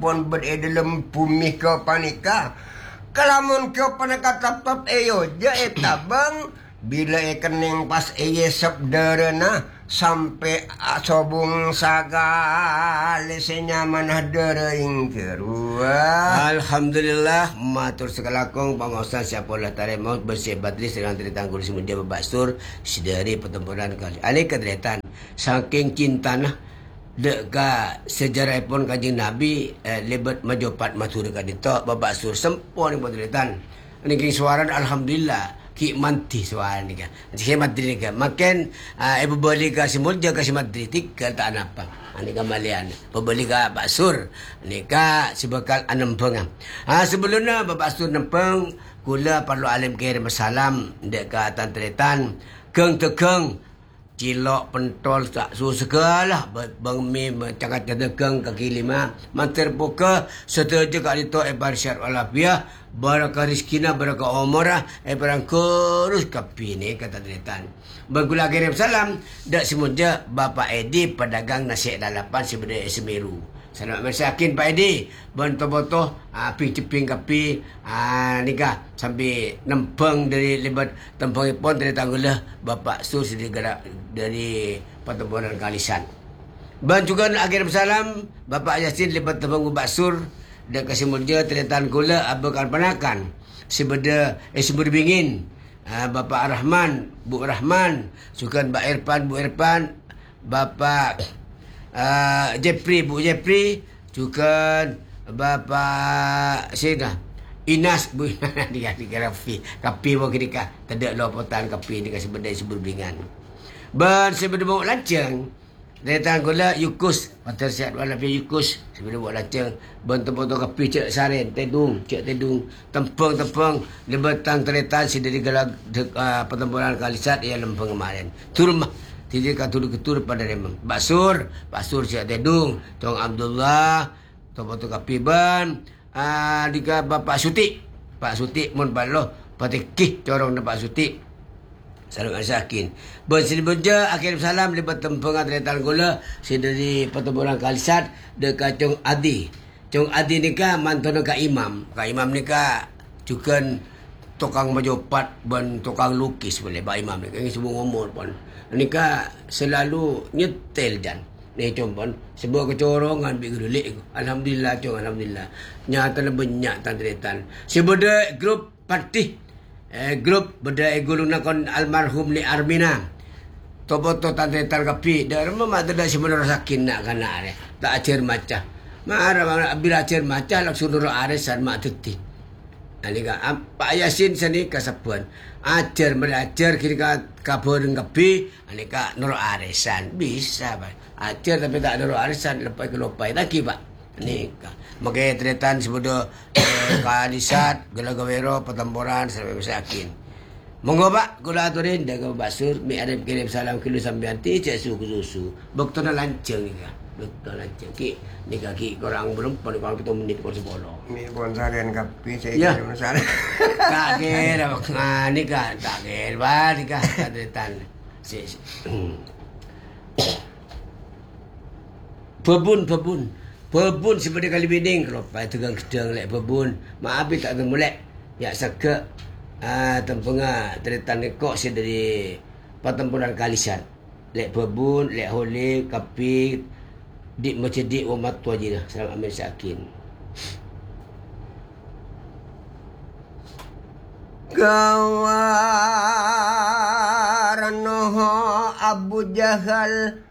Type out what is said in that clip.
pun dalam bumi ke panika. Kalamun ke panika tap-tap eyo je etabang bila kening pas sabdarana sampai sobung sagale senyaman dering kerua. Alhamdulillah matur sekalakong pamaustan siapa lah taremot bersih badri sedang teritanggul semudia bebaksur sedari pertempuran kali. Alih kedretan saking cintana deka sejarah pun kajian Nabi lebat majopat matur kadito bebaksur sempon kedretan. Ini kini suara alhamdulillah ki manti soal ni kan. Jadi Madrid ni kan. Makin ibu beli ka simulja ka si Madrid tiga tak apa. Ani kamalian. Pembeli ka baksur. Ni ka sebekal anempeng. Sebelumnya baksur nempeng kula perlu alim kirim salam dek ka tantretan keng tekeng cilok pentol tak su segala bang mi cakap tekeng kaki lima manter buka setuju ka dito ibar syar walafiah baraka rizkina baraka umurah barang kurus kapi ni kata tretan bagula kirim salam dak semuja Bapak Edi pedagang nasi lalapan sebenarnya Semeru. Selamat masakin Pak Edi. Bantu-bantu ceping kapi nikah sampai nempeng dari lebat tempeng pun dari tanggulah Bapak Sur dari pertempuran Kalisan. Dan juga akhir salam Bapak Yasin lebat tempeng Bapak Sur dan kasih mulia terletan gula abakan panakan sebeda bingin Bapak Rahman, Bu Rahman, sukan Mbak Irfan, Bu Irfan, Bapak Jeffrey, Bu Jeffrey, juga Bapak Sina Inas, Bu dia Rafi, kapi mau kira tidak lopotan kapi ni kasih benda seberbingan. Ban sebelum bawa lancang, datang gula Yukus, mata sihat walaupun Yukus sebelum bawa lancang, bantu-bantu kapi cek saren, tedung, tempeng, lebatang teretan sedari galak pertempuran Kalisat yang lempeng kemarin. Turmah tidak ketur pada remang. Baksur siap tedung. Tong Abdullah, Tong Kapiban, dika Bapak Suti. Pak Suti mun baloh patikih corong Pak Suti. Salam asakin. Bersini beja akhir salam libat tempengan tretan gula sedari pertempuran Kalisat dekat Cong Adi. Cong Adi nika mantan ka imam. Ka imam nika juga tukang majopat dan tukang lukis boleh Pak Imam nika semua ngomong pun. Nika selalu nyetel jan. Ni compon sebuah kecorongan bi gelik. Alhamdulillah cong alhamdulillah. Nyata banyak tantretan. Sebeda grup parti grup beda eguluna kon almarhum ni Armina. Toboto tantretan kapi dar mama tidak sebenarnya sakin nak kana re. Tak acer maca. Mara bila acer maca langsung nuru aresan mak teti. Anika Pak Yasin sani kasapuan ajar belajar kira kabur kapi anika nuru arisan bisa Pak ajar tapi tak nuru arisan lepai ke lopai lagi Pak anika makai tretan sebudo Kalisat Gelagawero pertempuran sampai masakin monggo Pak kula aturin daga basur mi arep kirim salam kilo sambianti cek susu bektona lanceng nika betul lanceng ki nika ki korang berempat kalau kita menit kor sepuluh Mi pun sarian kapi saya kirim salam. Kaget nika kaget ba nika kadetan Pebun seperti kali biding kalau pai tegang gedang lek pebun maaf tak ada mulai ya saka tempenga tretan kok dari pertempuran Kalisan lek pebun lek hole kapi dik macam dik umat tua je dah selamat ambil sakin Gawaranoho Abu Jahal